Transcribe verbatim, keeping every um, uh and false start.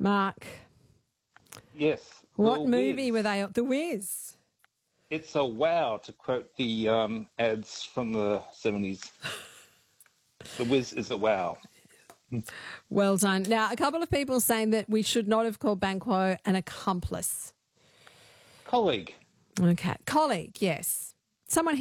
Mark, Yes. what The movie Wiz. were they on? The Wiz. It's a wow, to quote the um, ads from the seventies. The Wiz is a wow. Well done. Now, a couple of people saying that we should not have called Banquo an accomplice. Colleague. Okay. Colleague, yes. Someone